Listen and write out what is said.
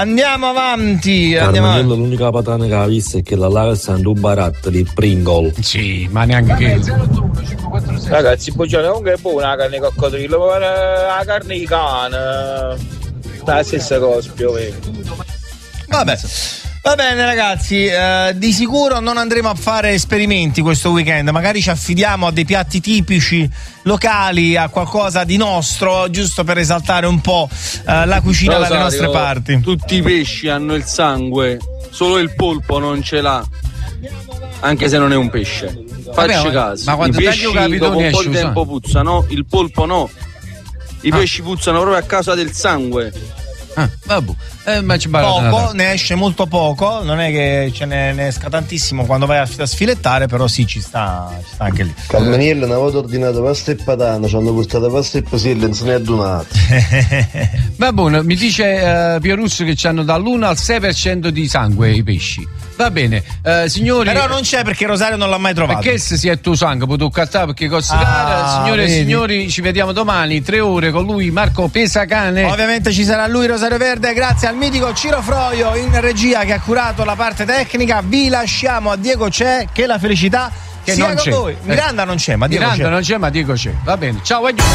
Andiamo avanti. Carmelo, l'unica patana che ha visto è che la lava sta in due baratte di Pringle. Sì, ma neanche che. Ragazzi, Boccione, comunque è buona la carne di coccodrillo, ma la carne di cane la stessa cosa più o meno. Vabbè. Va bene ragazzi, di sicuro non andremo a fare esperimenti questo weekend, magari ci affidiamo a dei piatti tipici locali, a qualcosa di nostro, giusto per esaltare un po' la cucina dalle nostre parti. Tutti i pesci hanno il sangue, solo il polpo non ce l'ha, anche se non è un pesce. Facci caso, ma quando i pesci dopo un po' di tempo puzzano, il polpo no. I pesci puzzano proprio a causa del sangue. Vabbè. Ma poco, ne esce molto poco, non è che ce ne esca tantissimo quando vai a sfilettare, però sì, ci sta anche lì. Carmaniello, una volta ordinato pasta e patata, ci hanno portato pasta e pasille, non se ne è donato. Va buono, mi dice Pierusso che hanno dall'1 al 6% di sangue i pesci. Va bene, signori. Però non c'è perché Rosario non l'ha mai trovato. Perché se si è tuo sangue, potuto cattare perché costa cara. Signore e signori, ci vediamo domani, 3 ore con lui, Marco Pesacane. Ovviamente ci sarà lui, Rosario Verde, grazie al mitico Ciro Froio in regia che ha curato la parte tecnica. Vi lasciamo a Diego C'è, che la felicità che sia non con c'è. voi. Miranda non c'è, ma Diego Miranda c'è. non c'è, ma Diego c'è. Va bene, ciao.